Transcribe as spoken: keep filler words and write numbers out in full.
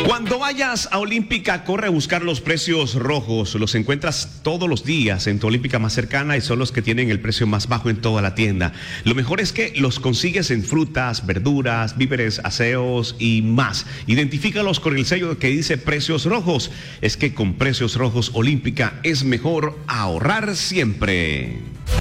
Cuando vayas a Olímpica, corre a buscar los precios rojos. Los encuentras todos los días en tu Olímpica más cercana y son los que tienen el precio más bajo en toda la tienda. Lo mejor es que los consigues en frutas, verduras, víveres, aseos y más. Identifícalos con el sello que dice precios rojos. Es que con precios rojos Olímpica es mejor ahorrar siempre.